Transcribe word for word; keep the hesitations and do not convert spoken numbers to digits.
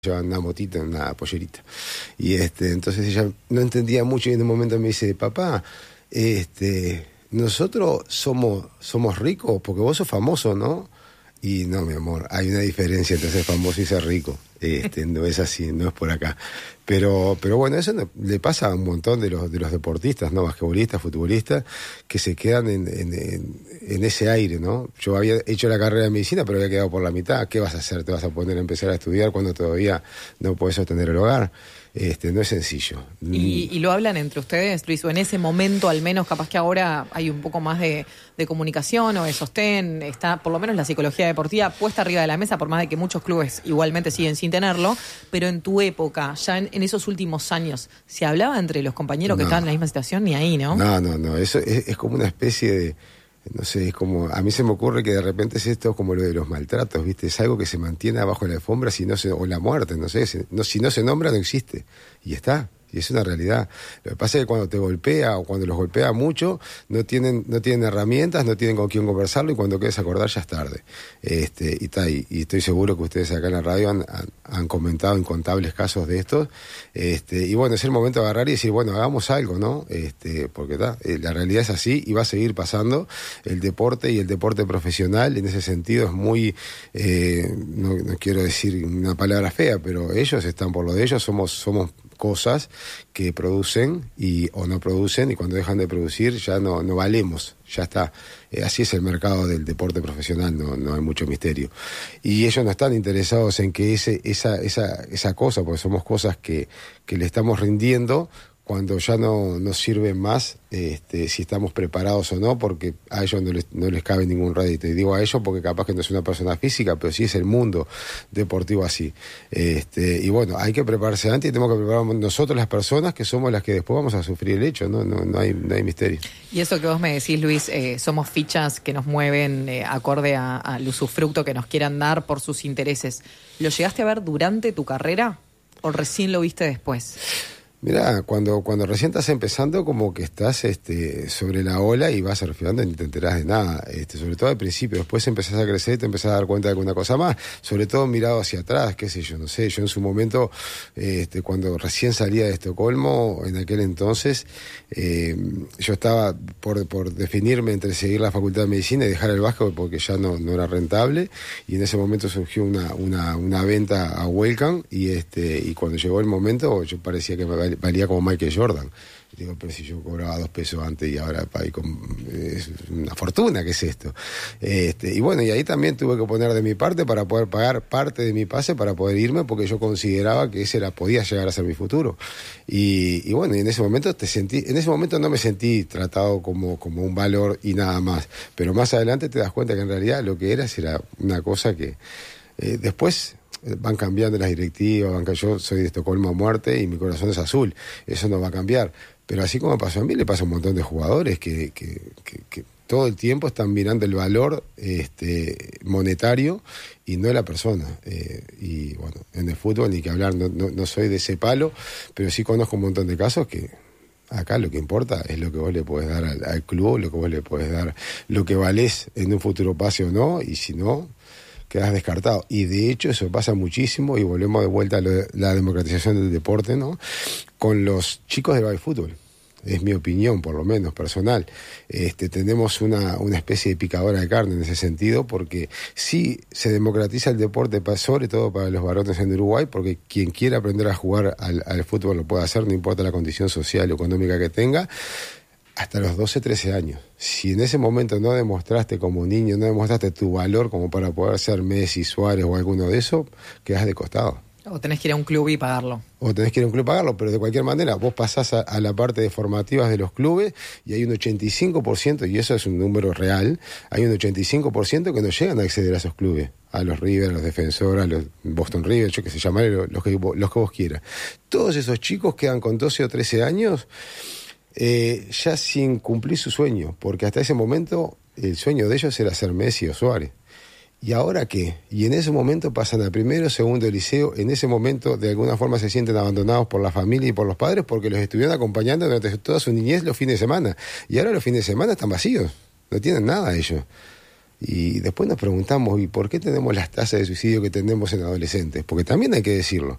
llevaba una motita, una pollerita. Y este, entonces ella no entendía mucho y en un momento me dice, papá, este, nosotros somos, somos ricos porque vos sos famoso, ¿no? Y no, mi amor, hay una diferencia entre ser famoso y ser rico. Este, no es así, no es por acá. Pero, pero bueno, eso no, le pasa a un montón de los, de los deportistas, ¿no? Basquetbolistas, futbolistas, que se quedan en, en, en, en ese aire, ¿no? Yo había hecho la carrera de medicina, pero había quedado por la mitad. ¿Qué vas a hacer? ¿Te vas a poner a empezar a estudiar cuando todavía no puedes sostener el hogar? Este, no es sencillo. ¿Y, y lo hablan entre ustedes, Luis? O en ese momento, al menos, capaz que ahora hay un poco más de, de comunicación o de sostén, está por lo menos la psicología deportiva puesta arriba de la mesa, por más de que muchos clubes igualmente siguen sin tenerlo, pero en tu época, ya en, en esos últimos años, ¿se hablaba entre los compañeros no. que estaban en la misma situación? Ni ahí, ¿no? No, no, no, eso es, es como una especie de... No sé, es como, a mí se me ocurre que de repente es esto como lo de los maltratos, ¿viste? Es algo que se mantiene abajo de la alfombra, si no se, o la muerte, no sé, si no, si no se nombra no existe, y está. Y es una realidad. Lo que pasa es que cuando te golpea o cuando los golpea mucho, no tienen, no tienen herramientas, no tienen con quién conversarlo y cuando quieres acordar ya es tarde. Este, y, está ahí. Y estoy seguro que ustedes acá en la radio han, han, han comentado incontables casos de estos. Este, y bueno, es el momento de agarrar y decir, bueno, hagamos algo, ¿no? Este, porque está, la realidad es así y va a seguir pasando. El deporte y el deporte profesional en ese sentido es muy, eh, no, no quiero decir una palabra fea, pero ellos están por lo de ellos, somos, somos cosas que producen y o no producen y cuando dejan de producir ya no, no valemos, ya está. Eh, así es el mercado del deporte profesional, no, no hay mucho misterio. Y ellos no están interesados en que ese, esa, esa, esa cosa, porque somos cosas que, que le estamos rindiendo cuando ya no nos sirven más, este, si estamos preparados o no, porque a ellos no les, no les cabe ningún rédito. Y digo a ellos porque capaz que no es una persona física, pero sí es el mundo deportivo así. Este, y bueno, hay que prepararse antes y tenemos que prepararnos nosotros las personas que somos las que después vamos a sufrir el hecho, no, no, no, hay, no hay misterio. Y eso que vos me decís, Luis, eh, somos fichas que nos mueven eh, acorde a, al usufructo que nos quieran dar por sus intereses. ¿Lo llegaste a ver durante tu carrera o recién lo viste después? Mirá, cuando, cuando recién estás empezando, como que estás este, sobre la ola y vas surfeando y ni te enterás de nada, este, sobre todo al principio. Después empezás a crecer y te empezás a dar cuenta de alguna cosa más, sobre todo mirado hacia atrás, qué sé yo, no sé. Yo en su momento, este, cuando recién salía de Estocolmo, en aquel entonces, eh, yo estaba por, por definirme entre seguir la Facultad de Medicina y dejar el básquetbol porque ya no, no era rentable, y en ese momento surgió una, una, una venta a Welcome y, este, y cuando llegó el momento, yo parecía que me valía como Michael Jordan. Digo, pero si yo cobraba dos pesos antes y ahora pagué con, es una fortuna, ¿qué es esto? Este, y bueno, y ahí también tuve que poner de mi parte para poder pagar parte de mi pase para poder irme, porque yo consideraba que ese era, podía llegar a ser mi futuro. Y, y bueno, y en ese momento te sentí, en ese momento no me sentí tratado como, como un valor y nada más. Pero más adelante te das cuenta que en realidad lo que eras era una cosa que eh, después van cambiando las directivas, van, yo soy de Estocolmo a muerte y mi corazón es azul, eso no va a cambiar, pero así como pasó a mí, le pasa a un montón de jugadores que, que, que, que todo el tiempo están mirando el valor este, monetario y no la persona, eh, y bueno, en el fútbol ni que hablar, no, no, no soy de ese palo, pero sí conozco un montón de casos que acá lo que importa es lo que vos le podés dar al, al club, lo que vos le podés dar, lo que valés en un futuro pase o no, y si no, quedas descartado. Y de hecho eso pasa muchísimo, y volvemos de vuelta a lo de la democratización del deporte, ¿no? Con los chicos del fútbol. Es mi opinión, por lo menos, personal. Este, tenemos una, una especie de picadora de carne en ese sentido, porque sí se democratiza el deporte, sobre todo para los varones en Uruguay, porque quien quiera aprender a jugar al, al fútbol lo puede hacer, no importa la condición social o económica que tenga, hasta los doce, trece años. Si en ese momento no demostraste como niño, no demostraste tu valor como para poder ser Messi, Suárez o alguno de esos, quedás de costado. O tenés que ir a un club y pagarlo. O tenés que ir a un club y pagarlo, pero de cualquier manera, vos pasás a, a la parte de formativas de los clubes y hay un ochenta y cinco por ciento, y eso es un número real, hay un ochenta y cinco por ciento que no llegan a acceder a esos clubes. A los River, a los Defensor, a los Boston River, yo que sé, llamaré los que, los que vos quieras. Todos esos chicos quedan con doce o trece años Eh, ya sin cumplir su sueño, porque hasta ese momento el sueño de ellos era ser Messi o Suárez. ¿Y ahora qué? Y en ese momento pasan a primero, segundo liceo, en ese momento de alguna forma se sienten abandonados por la familia y por los padres porque los estuvieron acompañando durante toda su niñez los fines de semana. Y ahora los fines de semana están vacíos, no tienen nada ellos. Y después nos preguntamos, ¿y por qué tenemos las tasas de suicidio que tenemos en adolescentes? Porque también hay que decirlo.